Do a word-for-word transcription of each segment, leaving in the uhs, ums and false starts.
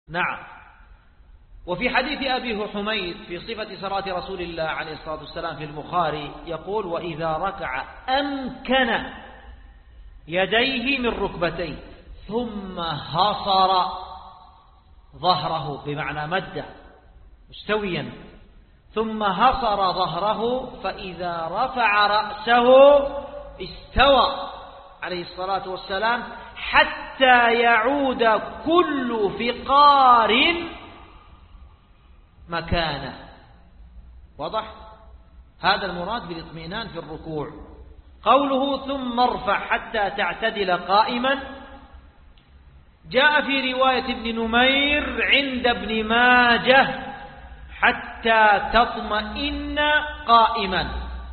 نعم. وفي حديث أبي حميد في صفة صلاة رسول الله عليه الصلاة والسلام في البخاري يقول: وإذا ركع أمكن يديه من ركبتيه ثم هصر ظهره، بمعنى مده مستويا، ثم هصر ظهره، فإذا رفع رأسه استوى عليه الصلاة والسلام حتى يعود كل فقار مكانه. واضح؟ هذا المراد بالاطمئنان في الركوع. قوله ثم ارفع حتى تعتدل قائما جاء في رواية ابن نمير عند ابن ماجه حتى تطمئن قائما،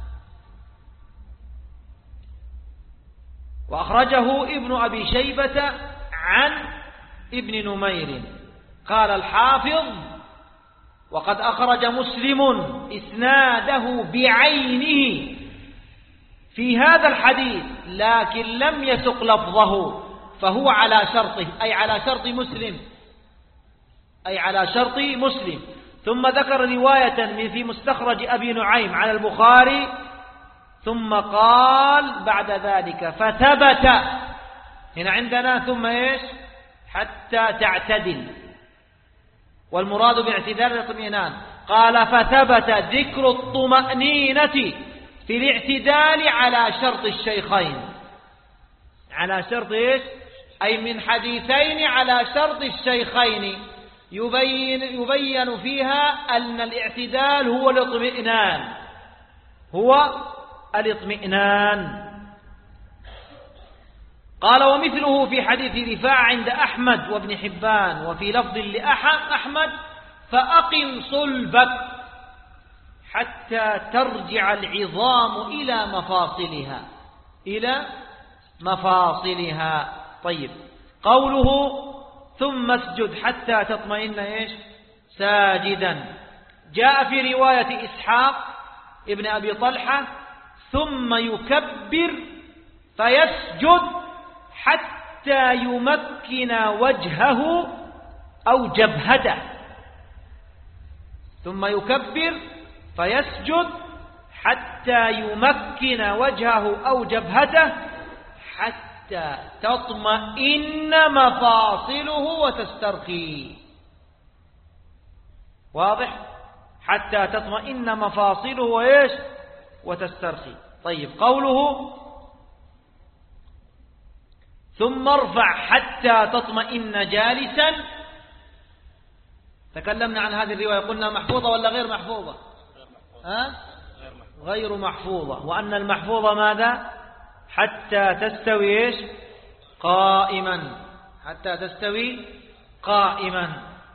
وأخرجه ابن أبي شيبة عن ابن نمير. قال الحافظ: وقد أخرج مسلم إسناده بعينه في هذا الحديث لكن لم يسق لفظه، فهو على شرطه، أي على شرط مسلم، أي على شرط مسلم. ثم ذكر رواية من في مستخرج أبي نعيم على البخاري، ثم قال بعد ذلك فثبت. هنا عندنا ثم إيش؟ حتى تعتدل، والمراد باعتدال الاطمئنان. قال فثبت ذكر الطمأنينة في الاعتدال على شرط الشيخين. على شرط إيش؟ أي من حديثين على شرط الشيخين، يبين, يبين فيها أن الاعتدال هو الاطمئنان، هو الاطمئنان. قال: ومثله في حديث رفاعة عند أحمد وابن حبان، وفي لفظ لأحمد: فأقم صلبك حتى ترجع العظام إلى مفاصلها، إلى مفاصلها. طيب، قوله ثم اسجد حتى تطمئن إيش؟ ساجدا. جاء في رواية إسحاق ابن أبي طلحة: ثم يكبر فيسجد حتى يمكن وجهه أو جبهته. ثم يكبر فيسجد حتى يمكن وجهه أو جبهته حتى تطمئن مفاصله وتسترخي. واضح؟ حتى تطمئن مفاصله وإيش؟ وتسترخي. طيب، قوله ثم ارفع حتى تطمئن جالسا، تكلمنا عن هذه الرواية، قلنا محفوظة ولا غير محفوظة؟ ها؟ غير محفوظة. وأن المحفوظة ماذا؟ حتى تستوي إيش؟ قائما، حتى تستوي قائما.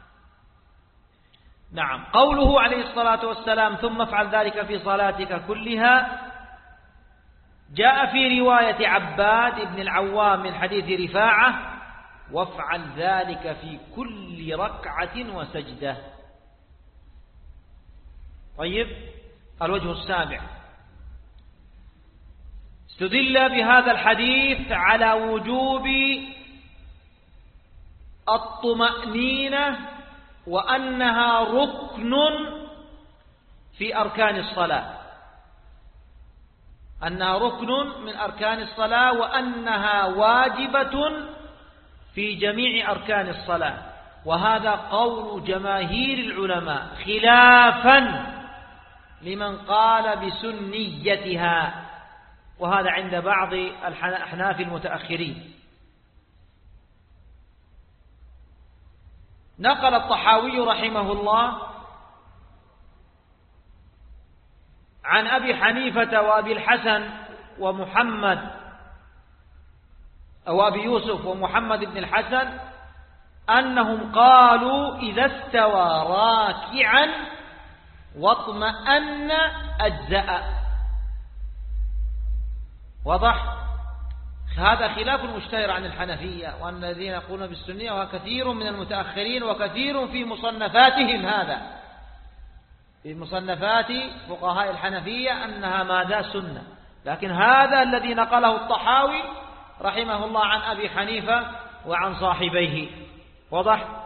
نعم. قوله عليه الصلاة والسلام ثم افعل ذلك في صلاتك كلها، جاء في رواية عباد بن العوام من حديث رفاعة: وافعل ذلك في كل ركعة وسجدة. طيب، الوجه السابع: استدل بهذا الحديث على وجوب الطمأنينة وأنها ركن في أركان الصلاة، أنها ركن من أركان الصلاة، وأنها واجبة في جميع أركان الصلاة. وهذا قول جماهير العلماء خلافا لمن قال بسنيتها، وهذا عند بعض الأحناف المتأخرين. نقل الطحاوي رحمه الله عن أبي حنيفة وأبي الحسن ومحمد أو أبي يوسف ومحمد بن الحسن أنهم قالوا إذا استوى راكعا واطمأن أجزأ. وضح؟ هذا خلاف مشتهر عن الحنفية، وأن الذين يقولون بالسنية، وكثير من المتأخرين وكثير في مصنفاتهم، هذا في مصنفات فقهاء الحنفية أنها ماذا؟ سنة. لكن هذا الذي نقله الطحاوي رحمه الله عن أبي حنيفة وعن صاحبيه. وضح؟